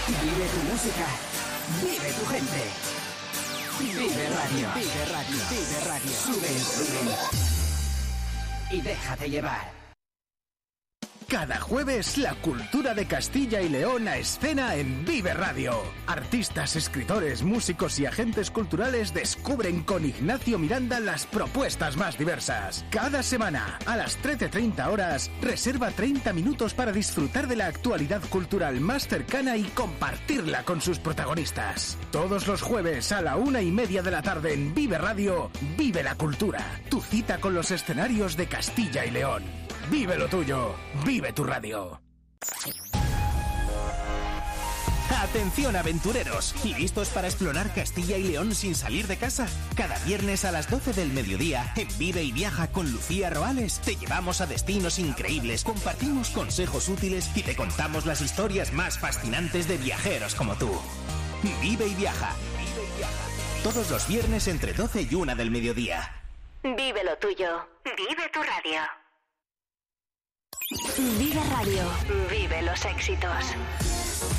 Vive tu música. Vive tu gente. Vive Radio. Vive Radio. Vive Radio. Sube el volumen. Y déjate llevar. Cada jueves, la cultura de Castilla y León a escena en Vive Radio. Artistas, escritores, músicos y agentes culturales descubren con Ignacio Miranda las propuestas más diversas. Cada semana, a las 13:30 horas, reserva 30 minutos para disfrutar de la actualidad cultural más cercana y compartirla con sus protagonistas. Todos los jueves a la 1:30 de la tarde en Vive Radio, vive la cultura. Tu cita con los escenarios de Castilla y León. Vive lo tuyo, vive tu radio. Atención aventureros, ¿listos para explorar Castilla y León sin salir de casa? Cada viernes a las 12 del mediodía, en Vive y Viaja con Lucía Roales, te llevamos a destinos increíbles, compartimos consejos útiles y te contamos las historias más fascinantes de viajeros como tú. Vive y Viaja. Todos los viernes entre 12 y 1 del mediodía. Vive lo tuyo, vive tu radio. Vive Radio. Vive los éxitos.